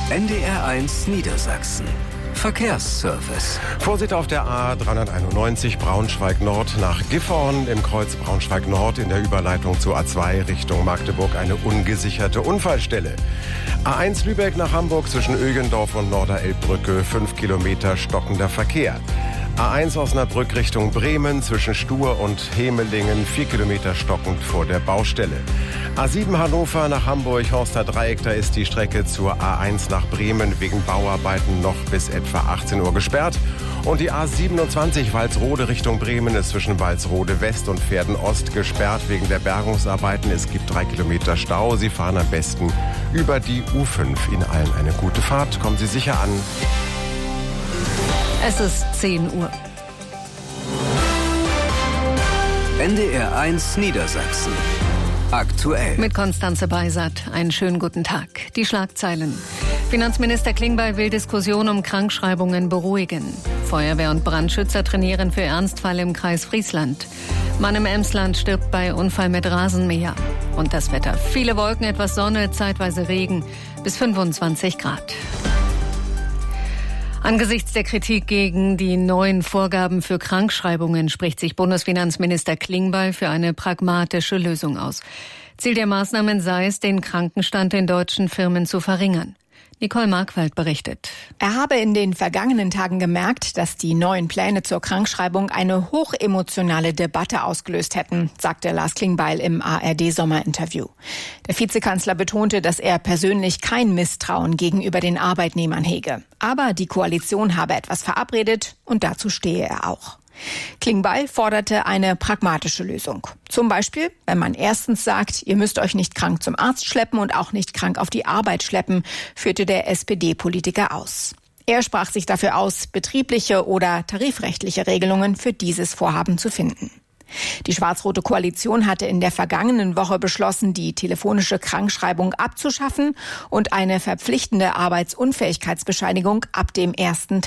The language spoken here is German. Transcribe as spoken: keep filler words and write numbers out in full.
N D R eins Niedersachsen. Verkehrsservice. Vorsicht auf der A dreihunderteinundneunzig Braunschweig-Nord nach Gifhorn im Kreuz Braunschweig-Nord in der Überleitung zur A zwei Richtung Magdeburg eine ungesicherte Unfallstelle. A eins Lübeck nach Hamburg zwischen Ögendorf und Norderelbbrücke, fünf Kilometer stockender Verkehr. A eins Osnabrück Richtung Bremen zwischen Stur und Hemelingen, vier Kilometer stockend vor der Baustelle. A sieben Hannover nach Hamburg, Horster Dreieck, da ist die Strecke zur A eins nach Bremen wegen Bauarbeiten noch bis etwa achtzehn Uhr gesperrt. Und die A siebenundzwanzig Walsrode Richtung Bremen ist zwischen Walsrode West und Verden Ost gesperrt wegen der Bergungsarbeiten. Es gibt drei Kilometer Stau. Sie fahren am besten über die U fünf. Ihnen allen eine gute Fahrt. Kommen Sie sicher an. Es ist zehn Uhr. N D R eins Niedersachsen. Aktuell. Mit Konstanze Beisat. Einen schönen guten Tag. Die Schlagzeilen. Finanzminister Klingbeil will Diskussion um Krankschreibungen beruhigen. Feuerwehr und Brandschützer trainieren für Ernstfall im Kreis Friesland. Mann im Emsland stirbt bei Unfall mit Rasenmäher. Und das Wetter. Viele Wolken, etwas Sonne, zeitweise Regen. Bis fünfundzwanzig Grad. Angesichts der Kritik gegen die neuen Vorgaben für Krankschreibungen spricht sich Bundesfinanzminister Klingbeil für eine pragmatische Lösung aus. Ziel der Maßnahmen sei es, den Krankenstand in deutschen Firmen zu verringern. Nicole Markwald berichtet. Er habe in den vergangenen Tagen gemerkt, dass die neuen Pläne zur Krankschreibung eine hochemotionale Debatte ausgelöst hätten, sagte Lars Klingbeil im A R D-Sommerinterview. Der Vizekanzler betonte, dass er persönlich kein Misstrauen gegenüber den Arbeitnehmern hege. Aber die Koalition habe etwas verabredet und dazu stehe er auch. Klingbeil forderte eine pragmatische Lösung. Zum Beispiel, wenn man erstens sagt, ihr müsst euch nicht krank zum Arzt schleppen und auch nicht krank auf die Arbeit schleppen, führte der S P D-Politiker aus. Er sprach sich dafür aus, betriebliche oder tarifrechtliche Regelungen für dieses Vorhaben zu finden. Die schwarz-rote Koalition hatte in der vergangenen Woche beschlossen, die telefonische Krankschreibung abzuschaffen und eine verpflichtende Arbeitsunfähigkeitsbescheinigung ab dem ersten